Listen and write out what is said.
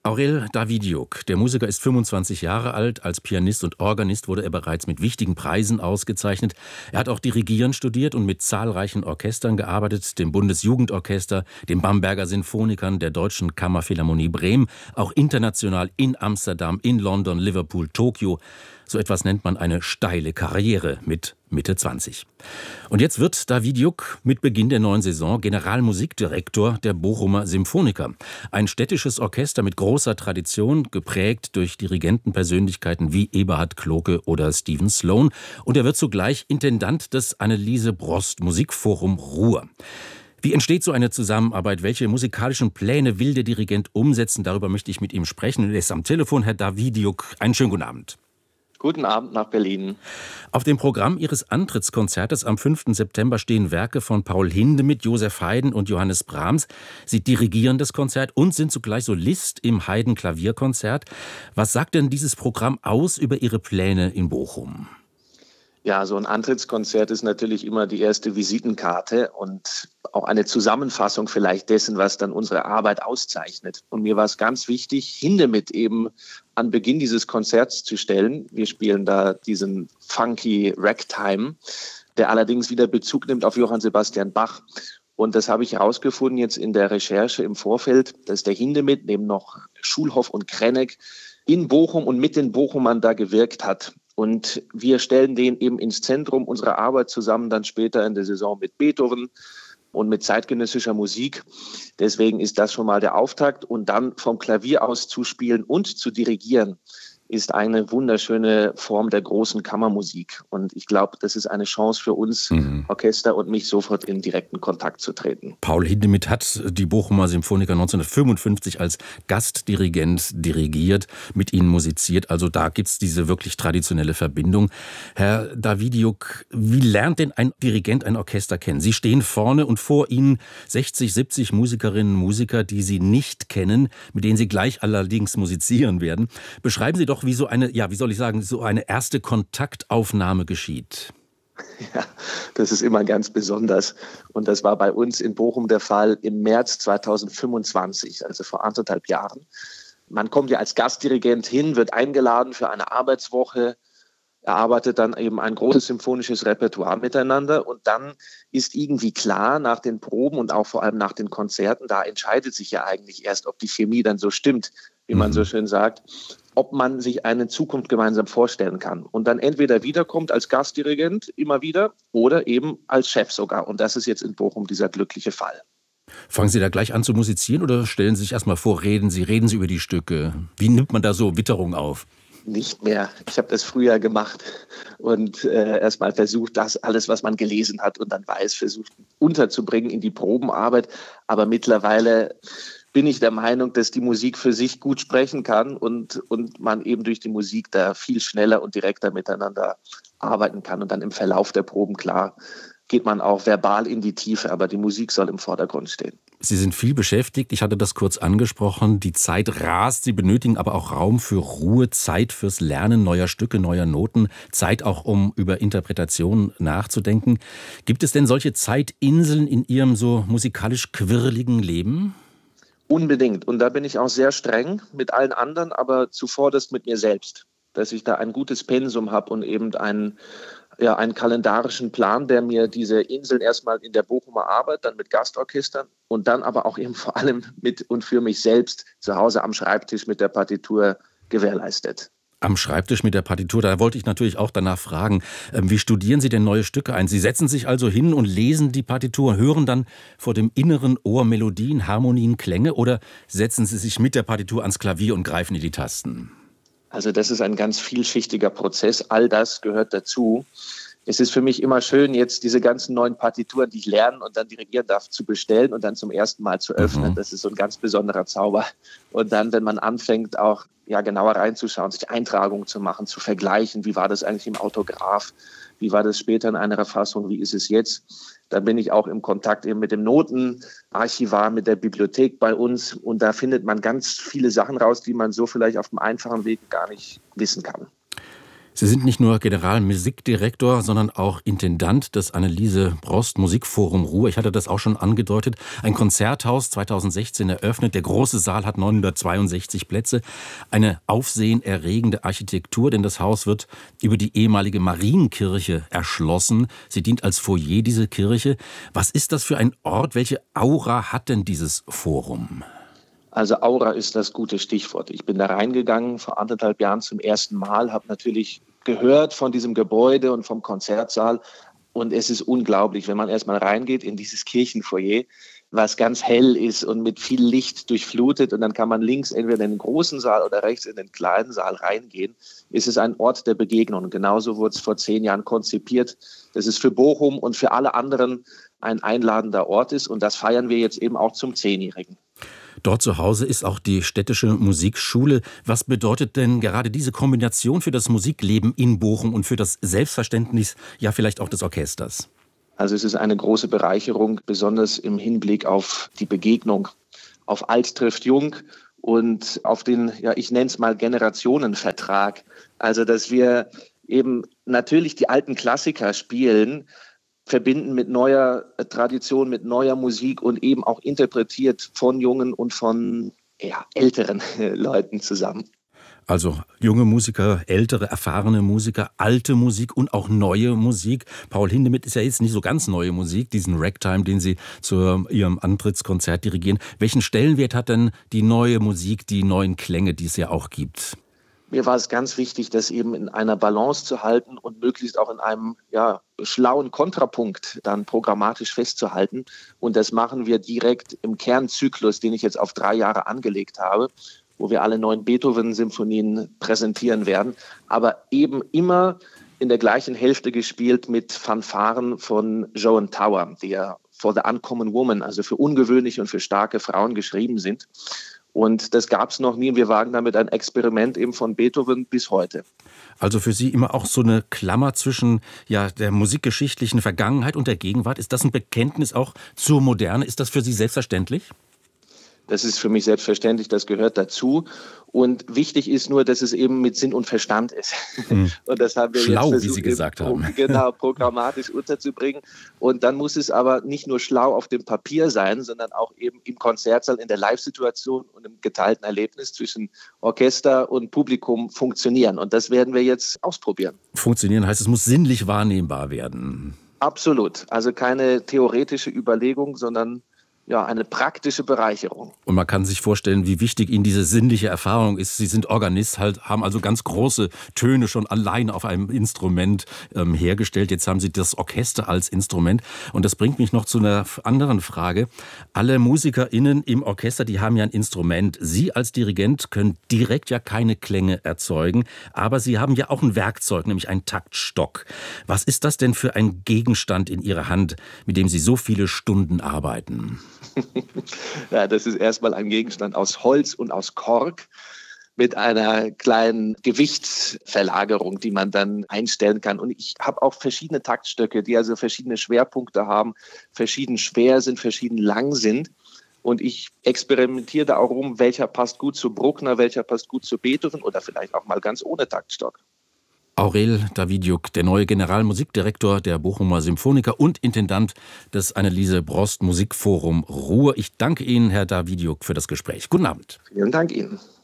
Aurel Davidiuk, der Musiker, ist 25 Jahre alt. Als Pianist und Organist wurde er bereits mit wichtigen Preisen ausgezeichnet. Er hat auch Dirigieren studiert und mit zahlreichen Orchestern gearbeitet, dem Bundesjugendorchester, den Bamberger Sinfonikern, der Deutschen Kammerphilharmonie Bremen, auch international in Amsterdam, in London, Liverpool, Tokio. So etwas nennt man eine steile Karriere mit Mitte 20. Und jetzt wird Davidiuk mit Beginn der neuen Saison Generalmusikdirektor der Bochumer Symphoniker. Ein städtisches Orchester mit großer Tradition, geprägt durch Dirigentenpersönlichkeiten wie Eberhard Cloke oder Stephen Sloan. Und er wird zugleich Intendant des Anneliese Brost Musikforum Ruhr. Wie entsteht so eine Zusammenarbeit? Welche musikalischen Pläne will der Dirigent umsetzen? Darüber möchte ich mit ihm sprechen. Er ist am Telefon, Herr Davidiuk. Einen schönen guten Abend. Guten Abend nach Berlin. Auf dem Programm Ihres Antrittskonzertes am 5. September stehen Werke von Paul Hindemith, Joseph Haydn und Johannes Brahms. Sie dirigieren das Konzert und sind zugleich Solist im Haydn-Klavierkonzert. Was sagt denn dieses Programm aus über Ihre Pläne in Bochum? Ja, so ein Antrittskonzert ist natürlich immer die erste Visitenkarte und auch eine Zusammenfassung vielleicht dessen, was dann unsere Arbeit auszeichnet. Und mir war es ganz wichtig, Hindemith eben an Beginn dieses Konzerts zu stellen. Wir spielen da diesen funky Ragtime, der allerdings wieder Bezug nimmt auf Johann Sebastian Bach. Und das habe ich herausgefunden jetzt in der Recherche im Vorfeld, dass der Hindemith neben noch Schulhoff und Krennek in Bochum und mit den Bochumern da gewirkt hat. Und wir stellen den eben ins Zentrum unserer Arbeit zusammen, dann später in der Saison mit Beethoven und mit zeitgenössischer Musik. Deswegen ist das schon mal der Auftakt. Und dann vom Klavier aus zu spielen und zu dirigieren, ist eine wunderschöne Form der großen Kammermusik. Und ich glaube, das ist eine Chance für uns, Orchester und mich, sofort in direkten Kontakt zu treten. Paul Hindemith hat die Bochumer Symphoniker 1955 als Gastdirigent dirigiert, mit ihnen musiziert. Also da gibt es diese wirklich traditionelle Verbindung. Herr Davidiuk, wie lernt denn ein Dirigent ein Orchester kennen? Sie stehen vorne und vor Ihnen 60, 70 Musikerinnen und Musiker, die Sie nicht kennen, mit denen Sie gleich allerdings musizieren werden. Beschreiben Sie doch, wie so eine, ja, wie soll ich sagen, so eine erste Kontaktaufnahme geschieht. Ja, das ist immer ganz besonders. Und das war bei uns in Bochum der Fall im März 2025, also vor 1,5 Jahren. Man kommt ja als Gastdirigent hin, wird eingeladen für eine Arbeitswoche, erarbeitet dann eben ein großes symphonisches Repertoire miteinander. Und dann ist irgendwie klar nach den Proben und auch vor allem nach den Konzerten, da entscheidet sich ja eigentlich erst, ob die Chemie dann so stimmt, wie man so schön sagt, ob man sich eine Zukunft gemeinsam vorstellen kann. Und dann entweder wiederkommt als Gastdirigent immer wieder oder eben als Chef sogar. Und das ist jetzt in Bochum dieser glückliche Fall. Fangen Sie da gleich an zu musizieren oder stellen Sie sich erstmal vor, reden Sie über die Stücke? Wie nimmt man da so Witterung auf? Nicht mehr. Ich habe das früher gemacht und erstmal versucht, das alles, was man gelesen hat und dann weiß, versucht unterzubringen in die Probenarbeit. Aber mittlerweile bin ich der Meinung, dass die Musik für sich gut sprechen kann und man eben durch die Musik da viel schneller und direkter miteinander arbeiten kann. Und dann im Verlauf der Proben, klar, geht man auch verbal in die Tiefe, aber die Musik soll im Vordergrund stehen. Sie sind viel beschäftigt, ich hatte das kurz angesprochen, die Zeit rast, Sie benötigen aber auch Raum für Ruhe, Zeit fürs Lernen neuer Stücke, neuer Noten, Zeit auch, um über Interpretationen nachzudenken. Gibt es denn solche Zeitinseln in Ihrem so musikalisch quirligen Leben? Unbedingt. Und da bin ich auch sehr streng mit allen anderen, aber zuvorderst mit mir selbst, dass ich da ein gutes Pensum habe und eben einen kalendarischen Plan, der mir diese Inseln erstmal in der Bochumer Arbeit, dann mit Gastorchestern und dann aber auch eben vor allem mit und für mich selbst zu Hause am Schreibtisch mit der Partitur gewährleistet. Am Schreibtisch mit der Partitur, da wollte ich natürlich auch danach fragen, wie studieren Sie denn neue Stücke ein? Sie setzen sich also hin und lesen die Partitur, hören dann vor dem inneren Ohr Melodien, Harmonien, Klänge oder setzen Sie sich mit der Partitur ans Klavier und greifen in die Tasten? Also das ist ein ganz vielschichtiger Prozess, all das gehört dazu. Es ist für mich immer schön, jetzt diese ganzen neuen Partituren, die ich lernen und dann dirigieren darf, zu bestellen und dann zum ersten Mal zu öffnen. Das ist so ein ganz besonderer Zauber. Und dann, wenn man anfängt, auch genauer reinzuschauen, sich Eintragungen zu machen, zu vergleichen, wie war das eigentlich im Autograph, wie war das später in einer Fassung, wie ist es jetzt, dann bin ich auch im Kontakt eben mit dem Notenarchivar, mit der Bibliothek bei uns und da findet man ganz viele Sachen raus, die man so vielleicht auf dem einfachen Weg gar nicht wissen kann. Sie sind nicht nur Generalmusikdirektor, sondern auch Intendant des Anneliese Brost Musikforum Ruhr. Ich hatte das auch schon angedeutet. Ein Konzerthaus 2016 eröffnet. Der große Saal hat 962 Plätze. Eine aufsehenerregende Architektur, denn das Haus wird über die ehemalige Marienkirche erschlossen. Sie dient als Foyer, diese Kirche. Was ist das für ein Ort? Welche Aura hat denn dieses Forum? Also Aura ist das gute Stichwort. Ich bin da reingegangen vor 1,5 Jahren zum ersten Mal, habe natürlich gehört von diesem Gebäude und vom Konzertsaal. Und es ist unglaublich, wenn man erstmal reingeht in dieses Kirchenfoyer, was ganz hell ist und mit viel Licht durchflutet. Und dann kann man links entweder in den großen Saal oder rechts in den kleinen Saal reingehen. Es ist ein Ort der Begegnung. Genauso wurde es vor 10 Jahren konzipiert, dass es für Bochum und für alle anderen ein einladender Ort ist. Und das feiern wir jetzt eben auch zum 10-Jährigen. Dort zu Hause ist auch die städtische Musikschule. Was bedeutet denn gerade diese Kombination für das Musikleben in Bochum und für das Selbstverständnis, ja vielleicht auch des Orchesters? Also es ist eine große Bereicherung, besonders im Hinblick auf die Begegnung, auf Alt trifft Jung und auf den, ja, ich nenne es mal Generationenvertrag. Also dass wir eben natürlich die alten Klassiker spielen, verbinden mit neuer Tradition, mit neuer Musik und eben auch interpretiert von jungen und von älteren Leuten zusammen. Also junge Musiker, ältere, erfahrene Musiker, alte Musik und auch neue Musik. Paul Hindemith ist ja jetzt nicht so ganz neue Musik, diesen Ragtime, den Sie zu Ihrem Antrittskonzert dirigieren. Welchen Stellenwert hat denn die neue Musik, die neuen Klänge, die es ja auch gibt? Mir war es ganz wichtig, das eben in einer Balance zu halten und möglichst auch in einem schlauen Kontrapunkt dann programmatisch festzuhalten. Und das machen wir direkt im Kernzyklus, den ich jetzt auf 3 Jahre angelegt habe, wo wir alle 9 Beethoven-Symphonien präsentieren werden. Aber eben immer in der gleichen Hälfte gespielt mit Fanfaren von Joan Tower, die ja For the Uncommon Woman, also für ungewöhnliche und für starke Frauen geschrieben sind. Und das gab es noch nie. Wir wagen damit ein Experiment eben von Beethoven bis heute. Also für Sie immer auch so eine Klammer zwischen der musikgeschichtlichen Vergangenheit und der Gegenwart. Ist das ein Bekenntnis auch zur Moderne? Ist das für Sie selbstverständlich? Das ist für mich selbstverständlich, das gehört dazu. Und wichtig ist nur, dass es eben mit Sinn und Verstand ist. Und das haben wir schlau, jetzt versucht, wie Sie gesagt haben. Genau, programmatisch unterzubringen. Und dann muss es aber nicht nur schlau auf dem Papier sein, sondern auch eben im Konzertsaal, in der Live-Situation und im geteilten Erlebnis zwischen Orchester und Publikum funktionieren. Und das werden wir jetzt ausprobieren. Funktionieren heißt, es muss sinnlich wahrnehmbar werden. Absolut. Also keine theoretische Überlegung, sondern eine praktische Bereicherung. Und man kann sich vorstellen, wie wichtig Ihnen diese sinnliche Erfahrung ist. Sie sind Organist, haben also ganz große Töne schon allein auf einem Instrument hergestellt. Jetzt haben Sie das Orchester als Instrument. Und das bringt mich noch zu einer anderen Frage. Alle MusikerInnen im Orchester, die haben ja ein Instrument. Sie als Dirigent können direkt ja keine Klänge erzeugen. Aber Sie haben ja auch ein Werkzeug, nämlich einen Taktstock. Was ist das denn für ein Gegenstand in Ihrer Hand, mit dem Sie so viele Stunden arbeiten? Ja, das ist erstmal ein Gegenstand aus Holz und aus Kork mit einer kleinen Gewichtsverlagerung, die man dann einstellen kann. Und ich habe auch verschiedene Taktstöcke, die also verschiedene Schwerpunkte haben, verschieden schwer sind, verschieden lang sind. Und ich experimentiere da auch rum, welcher passt gut zu Bruckner, welcher passt gut zu Beethoven oder vielleicht auch mal ganz ohne Taktstock. Aurel Davidiuk, der neue Generalmusikdirektor der Bochumer Symphoniker und Intendant des Anneliese Brost Musikforum Ruhr. Ich danke Ihnen, Herr Davidiuk, für das Gespräch. Guten Abend. Vielen Dank Ihnen.